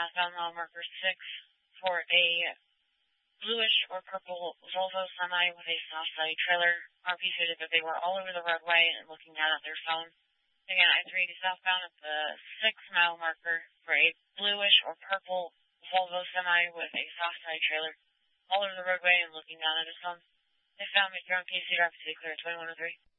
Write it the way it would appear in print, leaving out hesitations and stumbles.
southbound mile marker 6 for a bluish or purple Volvo semi with a soft side trailer. RP stated that they were all over the roadway and looking down at their phone. Again, I-380 southbound at the 6-mile marker for a bluish or purple Volvo semi with a soft side trailer, all over the roadway and looking down at his phone. They found me from PC Rapid City Clear 2103.